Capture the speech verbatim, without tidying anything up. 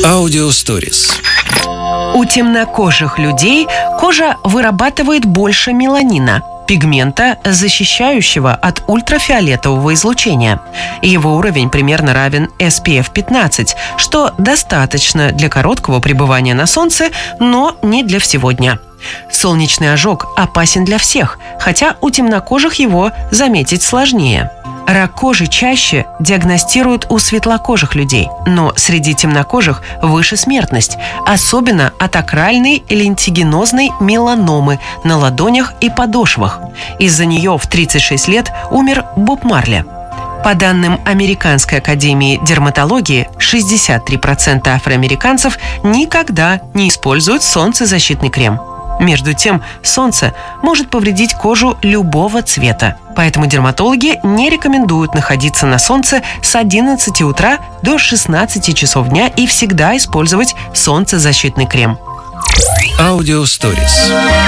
Аудиосторис. У темнокожих людей кожа вырабатывает больше меланина, пигмента, защищающего от ультрафиолетового излучения. Его уровень примерно равен эс пи эф пятнадцать, что достаточно для короткого пребывания на солнце, но не для всего дня. Солнечный ожог опасен для всех, хотя у темнокожих его заметить сложнее. Рак кожи чаще диагностируют у светлокожих людей, но среди темнокожих выше смертность, особенно от акральной лентигенозной меланомы на ладонях и подошвах. Из-за нее в тридцать шесть лет умер Боб Марли. По данным Американской академии дерматологии, шестьдесят три процента афроамериканцев никогда не используют солнцезащитный крем. Между тем, солнце может повредить кожу любого цвета, поэтому дерматологи не рекомендуют находиться на солнце с одиннадцати утра до шестнадцати часов дня и всегда использовать солнцезащитный крем. Аудиосторис.